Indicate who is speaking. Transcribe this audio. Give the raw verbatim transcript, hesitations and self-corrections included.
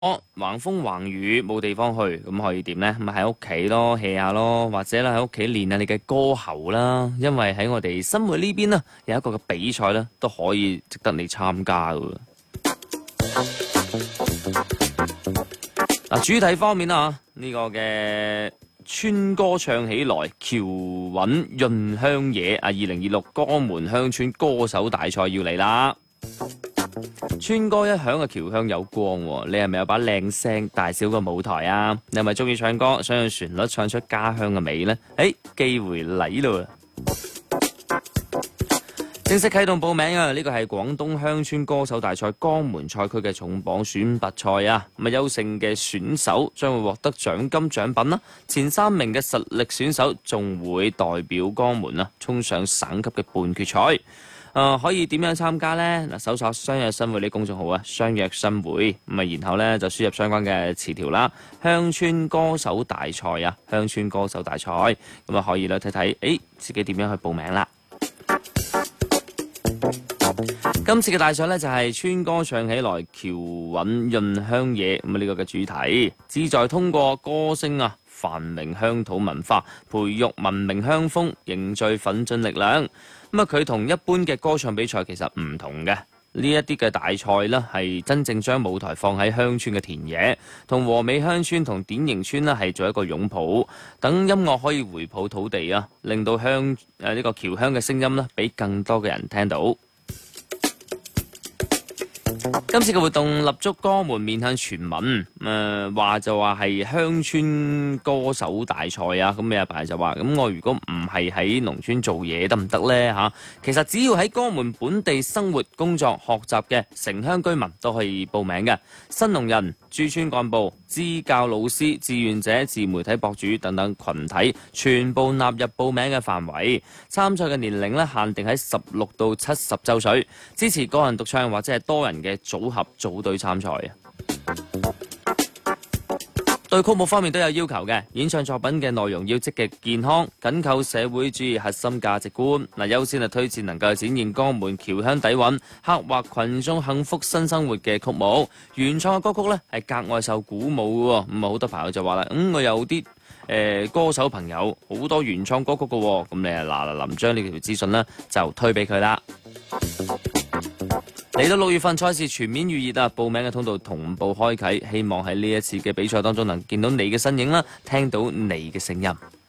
Speaker 1: 橫風橫雨冇地方去，咁可以點呢？咁喺屋企咯 hea 下咯，或者咧喺屋企練下你嘅歌喉啦。因為喺我哋生活呢邊啊，有一個嘅比賽咧，都可以值得你參加噶。嗱，主題方面啊，呢、這個嘅村歌唱起來，僑韻潤鄉野啊！二零二六江門鄉村歌手大賽要嚟啦！村歌一響啊，僑鄉有光喎。你係咪有把靚聲，大小個舞台啊？你係咪中意唱歌，想用旋律唱出家鄉嘅美呢？誒，機會嚟咯！正式啟動報名啊！呢個係廣東鄉村歌手大賽江門賽區嘅重磅選拔賽啊！咁啊，優勝嘅選手將會獲得獎金獎品啦。前三名嘅實力選手仲會代表江門啊，衝上省級嘅半決賽。誒、呃，可以點樣參加呢？嗱，搜索相約新會呢公眾號啊，相約新會咁啊，然後呢就輸入相關嘅詞條啦。鄉村歌手大賽啊，鄉村歌手大賽咁啊，可以咧睇睇，誒，自己點樣去報名啦。今次嘅大賽呢，就係村歌唱起來，僑韻潤鄉野咁啊，呢個嘅主題，旨在通過歌聲啊，繁榮鄉土文化，培育文明鄉風，凝聚奮進力量。咁啊，佢同一般嘅歌唱比賽其實唔同嘅，呢一啲嘅大賽呢，係真正將舞台放喺鄉村嘅田野，同和美鄉村同典型村呢係做一個擁抱，等音樂可以回抱土地啊，令到鄉誒呢個僑鄉嘅聲音呢，俾更多嘅人聽到。今次嘅活動立足江門，面向全民，誒、呃、話就話係鄉村歌手大賽啊！咁有排就話，咁我如果唔係喺農村做嘢得唔得呢？嚇？其實只要喺江門本地生活、工作、學習嘅城鄉居民都可以報名嘅，新農人、駐村幹部、支教老師、志願者、自媒體博主等等群體，全部納入報名嘅範圍。參賽嘅年齡咧限定喺十六到七十週歲，支持個人獨唱或者係多人嘅組合組隊參賽啊！對曲目方面都有要求嘅，演唱作品嘅內容要積極健康，緊扣社會主義核心價值觀。嗱，優先係推薦能夠展現江門僑鄉底蘊、刻畫群眾幸福新生活嘅曲目。原創嘅歌曲呢係格外受鼓舞嘅，咁啊好多朋友就話啦，嗯我有啲誒、呃、歌手朋友好多原創歌曲嘅，咁你啊嗱嗱臨將呢條資訊呢就推俾佢啦。嚟到六月份賽事全面預熱啊！報名嘅通道同步開啟，希望喺呢一次嘅比賽當中能見到你嘅身影啦，聽到你嘅聲音。